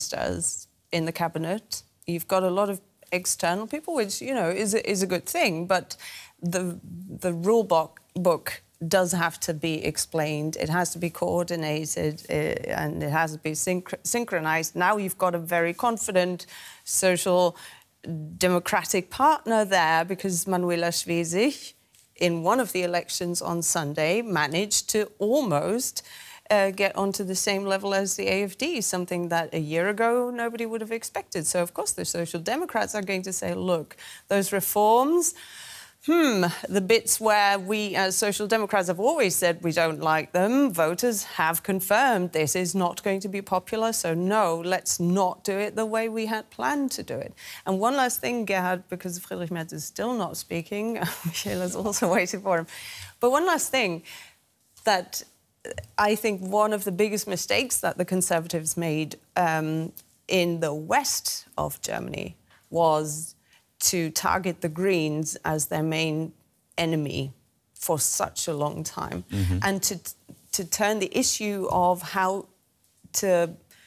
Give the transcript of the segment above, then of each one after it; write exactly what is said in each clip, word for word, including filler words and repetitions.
ministers in the cabinet. You've got a lot of external people, which, you know, is a, is a good thing. But the, the rule book, book does have to be explained. It has to be coordinated uh, and it has to be synch synchronized. Now you've got a very confident social democratic partner there, because Manuela Schwesig, in one of the elections on Sunday, managed to almost uh, get onto the same level as the A F D, something that a year ago nobody would have expected. So, of course, the Social Democrats are going to say, look, those reforms, Hmm, the bits where we as Social Democrats have always said we don't like them, voters have confirmed this is not going to be popular, so no, let's not do it the way we had planned to do it. And one last thing, Gerhard, because Friedrich Merz is still not speaking, Michaela's also waiting for him. But one last thing, that I think one of the biggest mistakes that the Conservatives made um, in the west of Germany was to target the Greens as their main enemy for such a long time, mm-hmm. and to, to turn the issue of how to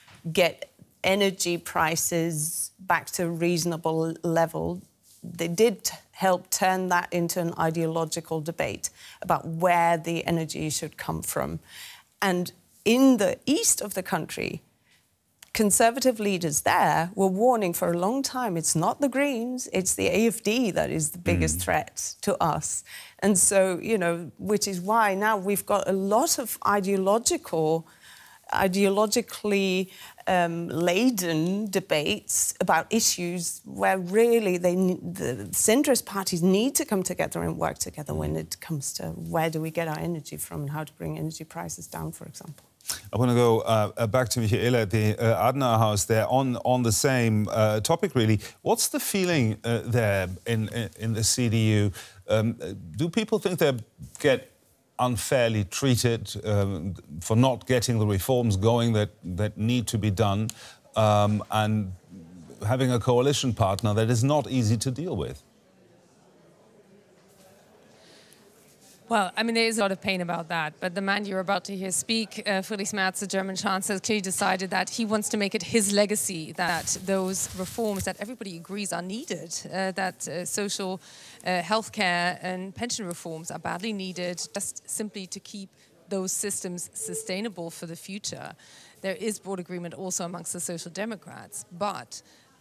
get energy prices back to a reasonable level. They did help turn that into an ideological debate about where the energy should come from. And in the east of the country, Conservative leaders there were warning for a long time, it's not the Greens, it's the A F D that is the biggest mm. threat to us. And so, you know, which is why now we've got a lot of ideological, ideologically um, laden debates about issues where really they, the centrist parties need to come together and work together when it comes to where do we get our energy from and how to bring energy prices down, for example. I want to go uh, back to Michaela at the uh, Adenauer House there on, on the same uh, topic, really. What's the feeling uh, there in, in the C D U? Um, do people think they get unfairly treated um, for not getting the reforms going that, that need to be done, um, and having a coalition partner that is not easy to deal with? Well, I mean, there is a lot of pain about that. But the man you're about to hear speak, uh, Friedrich Merz, the German Chancellor, has clearly decided that he wants to make it his legacy, that those reforms that everybody agrees are needed, uh, that uh, social uh, healthcare and pension reforms are badly needed, just simply to keep those systems sustainable for the future. There is broad agreement also amongst the Social Democrats, but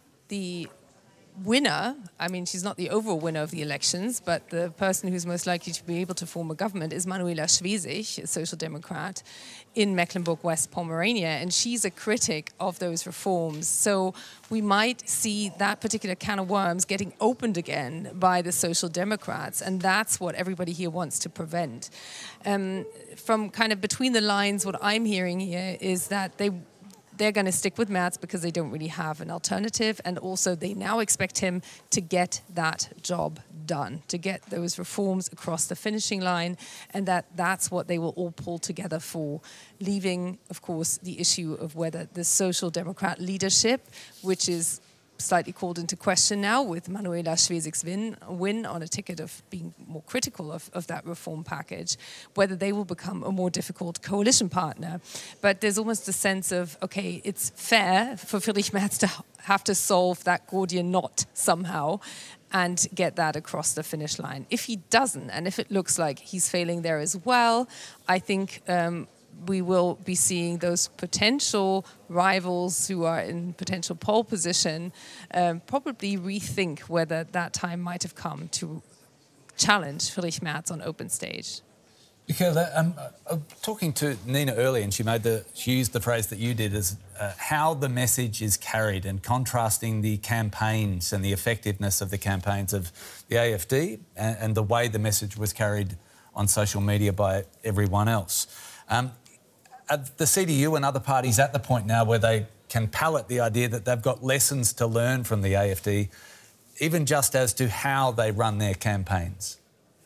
the winner, I mean, she's not the overall winner of the elections, but the person who's most likely to be able to form a government is Manuela Schwesig, a Social Democrat in Mecklenburg-West Pomerania, and she's a critic of those reforms. So we might see that particular can of worms getting opened again by the Social Democrats, and that's what everybody here wants to prevent. Um, from kind of between the lines, what I'm hearing here is that they They're going to stick with Merz because they don't really have an alternative, and also they now expect him to get that job done, to get those reforms across the finishing line, and that that's what they will all pull together for, leaving, of course, the issue of whether the Social Democrat leadership, which is slightly called into question now with Manuela Schwesig's win, win on a ticket of being more critical of, of that reform package, whether they will become a more difficult coalition partner. But there's almost a sense of, okay, it's fair for Friedrich Merz to have to solve that Gordian knot somehow and get that across the finish line. If he doesn't, and if it looks like he's failing there as well, I think um, we will be seeing those potential rivals who are in potential pole position um, probably rethink whether that time might have come to challenge Friedrich Merz on open stage. Michaela, um, uh, talking to Nina earlier, and she made the she used the phrase that you did, as uh, how the message is carried, and contrasting the campaigns and the effectiveness of the campaigns of the A F D and, and the way the message was carried on social media by everyone else. Um, Are the C D U and other parties at the point now where they can palate the idea that they've got lessons to learn from the A F D, even just as to how they run their campaigns?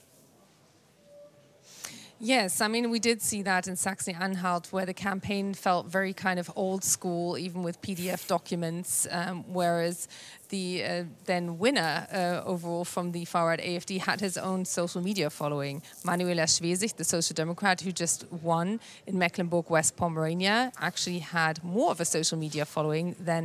Yes, I mean, we did see that in Saxony-Anhalt, where the campaign felt very kind of old school, even with P D F documents, um, whereas the uh, then winner uh, overall from the far-right A F D had his own social media following. Manuela Schwesig, the Social Democrat who just won in Mecklenburg-West Pomerania, actually had more of a social media following than